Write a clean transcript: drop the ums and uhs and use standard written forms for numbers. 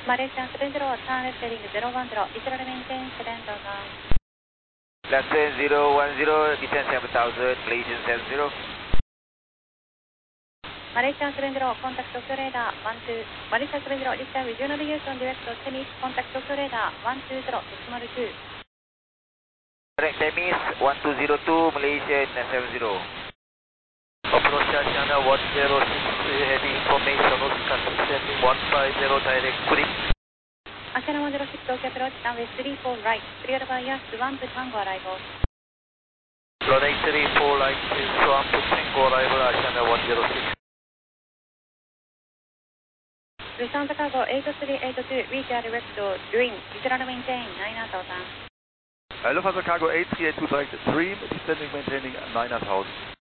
Malaysia 70, turn left heading 010, literally maintain, sedent down. Left 010, descend 7000, Malaysian 70. Malaysia 70, contact Tokyo radar 12. Malaysia 70, this time with your navigation direct to Temis, contact Tokyo radar 120, decimal 2. Direct Temis 1202, Malaysia 70. Approach Asiana 106, heading information, Oscar descending 150, direct clip. Asiana 106, Tokyo approach, runway 34 right, clear by Yash 1 to Tango arrival. Runway 34 right, 1 to Tango arrival, Asiana 106. Lufthansa cargo 8382, reach your direct to Dream, literally maintain 9000. Lufthansa cargo 8382 direct Dream, descending maintaining 9000.